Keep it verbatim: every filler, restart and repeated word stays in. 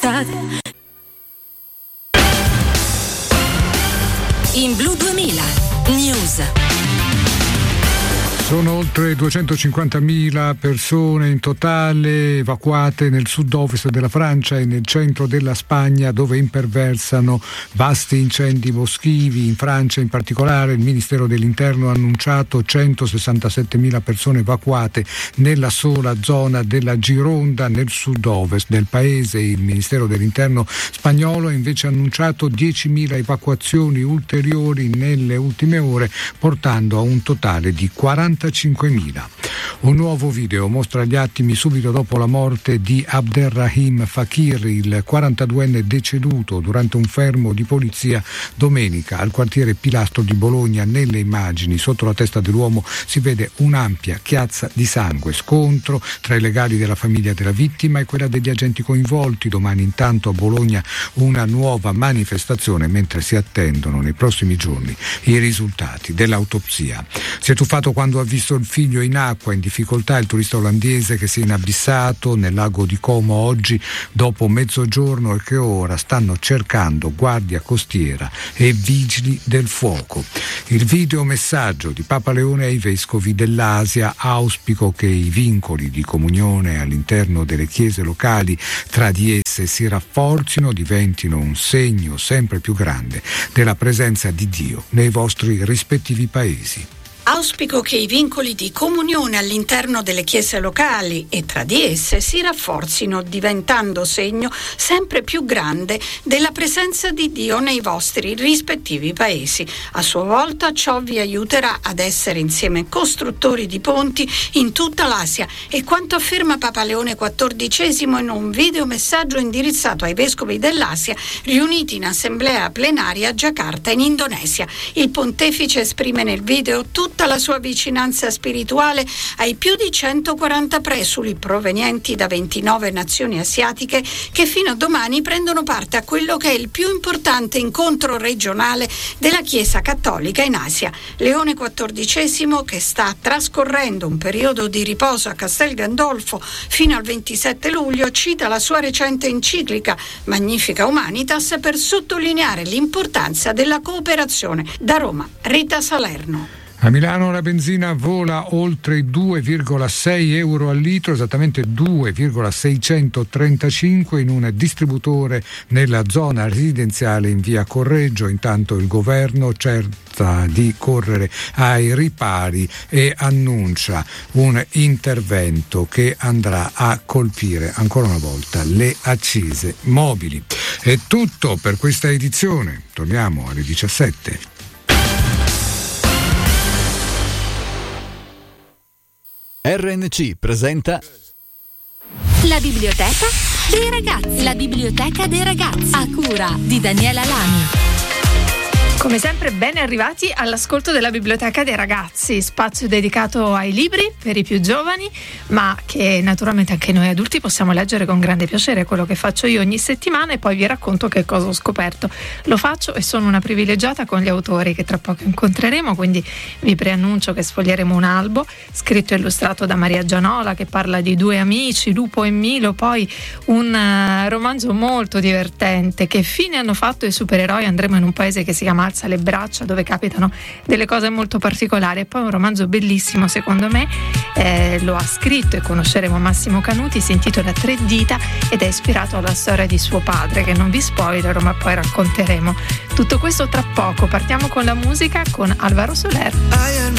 In Blu duemila News. Sono oltre duecentocinquantamila persone in totale evacuate nel sud-ovest della Francia e nel centro della Spagna, dove imperversano vasti incendi boschivi. In Francia in particolare il Ministero dell'Interno ha annunciato centosessantasettemila persone evacuate nella sola zona della Gironda nel sud-ovest del paese. Il Ministero dell'Interno spagnolo ha invece annunciato diecimila evacuazioni ulteriori nelle ultime ore, portando a un totale di quarantacinquemila. Un nuovo video mostra gli attimi subito dopo la morte di Abderrahim Fakir, il quarantaduenne deceduto durante un fermo di polizia domenica al quartiere Pilastro di Bologna. Nelle immagini sotto la testa dell'uomo si vede un'ampia chiazza di sangue. Scontro tra i legali della famiglia della vittima e quella degli agenti coinvolti. Domani intanto a Bologna una nuova manifestazione, mentre si attendono nei prossimi giorni i risultati dell'autopsia. Si è tuffato quando ha visto il figlio in acqua. In difficoltà il turista olandese che si è inabissato nel lago di Como oggi dopo mezzogiorno e che ora stanno cercando guardia costiera e vigili del fuoco. Il videomessaggio di Papa Leone ai vescovi dell'Asia: auspico che i vincoli di comunione all'interno delle chiese locali tra di esse si rafforzino, diventino un segno sempre più grande della presenza di Dio nei vostri rispettivi paesi. Auspico che i vincoli di comunione all'interno delle chiese locali e tra di esse si rafforzino, diventando segno sempre più grande della presenza di Dio nei vostri rispettivi paesi. A sua volta ciò vi aiuterà ad essere insieme costruttori di ponti in tutta l'Asia, e quanto afferma Papa Leone quattordicesimo in un videomessaggio indirizzato ai vescovi dell'Asia riuniti in assemblea plenaria a Giacarta in Indonesia. Il pontefice esprime nel video tutta tutta la sua vicinanza spirituale ai più di centoquaranta presuli provenienti da ventinove nazioni asiatiche che fino a domani prendono parte a quello che è il più importante incontro regionale della Chiesa Cattolica in Asia. Leone quattordicesimo, che sta trascorrendo un periodo di riposo a Castel Gandolfo fino al ventisette luglio, cita la sua recente enciclica Magnifica Humanitas per sottolineare l'importanza della cooperazione. Da Roma, Rita Salerno. A Milano la benzina vola oltre i due virgola sei euro al litro, esattamente due virgola seicentotrentacinque in un distributore nella zona residenziale in via Correggio. Intanto il governo cerca di correre ai ripari e annuncia un intervento che andrà a colpire ancora una volta le accise mobili. È tutto per questa edizione, torniamo alle diciassette. R N C presenta La biblioteca dei ragazzi. La biblioteca dei ragazzi, a cura di Daniela Lani. Come sempre, ben arrivati all'ascolto della Biblioteca dei Ragazzi, spazio dedicato ai libri per i più giovani, ma che naturalmente anche noi adulti possiamo leggere con grande piacere. Quello che faccio io ogni settimana, e poi vi racconto che cosa ho scoperto. Lo faccio e sono una privilegiata con gli autori che tra poco incontreremo, quindi vi preannuncio che sfoglieremo un albo scritto e illustrato da Maria Gianola, che parla di due amici, Lupo e Milo, poi un uh, romanzo molto divertente. Che fine hanno fatto i supereroi? Andremo in un paese che si chiama Alza le braccia, dove capitano delle cose molto particolari. E poi un romanzo bellissimo, secondo me, eh, lo ha scritto e conosceremo Massimo Canuti, si intitola Tre dita ed è ispirato alla storia di suo padre, che non vi spoilerò ma poi racconteremo. Tutto questo tra poco. Partiamo con la musica con Alvaro Soler.